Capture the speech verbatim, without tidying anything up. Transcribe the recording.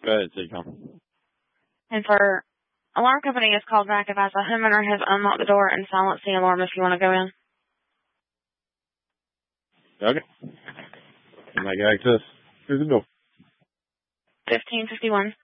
Go ahead, T-Com. And for alarm company is called back if as a homeowner has unlocked the door and silenced the alarm if you want to go in. Okay. Make access through the door. fifteen fifty-one.